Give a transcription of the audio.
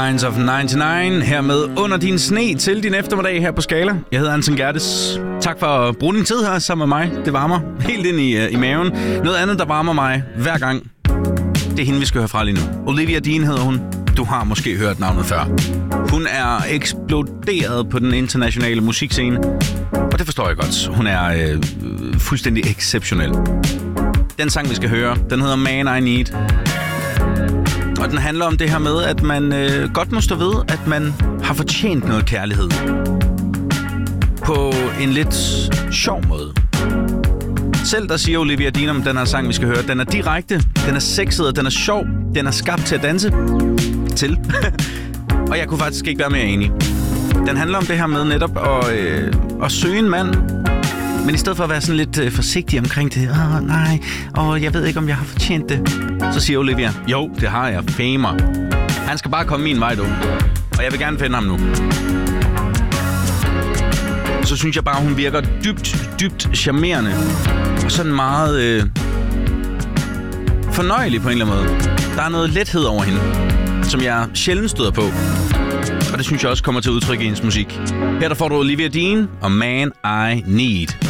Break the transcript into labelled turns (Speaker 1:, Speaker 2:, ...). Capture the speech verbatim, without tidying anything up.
Speaker 1: Minds of nioghalvfems her med Under din sne til din eftermiddag her på Skala. Jeg hedder Anton Gerdes. Tak for at bruge din tid her sammen med mig. Det varmer helt ind i, uh, i maven. Noget andet, der varmer mig hver gang, det er hende, vi skal høre fra lige nu. Olivia Dean hedder hun. Du har måske hørt navnet før. Hun er eksploderet på den internationale musikscene, og det forstår jeg godt. Hun er øh, fuldstændig exceptionel. Den sang, vi skal høre, den hedder Man I Need. Og den handler om det her med, at man øh, godt må stå ved, at man har fortjent noget kærlighed. På en lidt sjov måde. Selv der siger Olivia Dean om den her sang, vi skal høre, den er direkte, den er sexet, og den er sjov, den er skabt til at danse til. Og jeg kunne faktisk ikke være mere enig. Den handler om det her med netop at, øh, at søge en mand, men i stedet for at være sådan lidt øh, forsigtig omkring det, åh nej, og jeg ved ikke, om jeg har fortjent det, så siger Olivia, jo, det har jeg, famer. Han skal bare komme min vej, du. Og jeg vil gerne finde ham nu. Så synes jeg bare, hun virker dybt, dybt charmerende. Og sådan meget øh, fornøjelig på en eller anden måde. Der er noget lethed over hende, som jeg sjældent støder på. Og det synes jeg også kommer til udtryk i hendes musik. Her der får du Olivia Dean og Man I Need.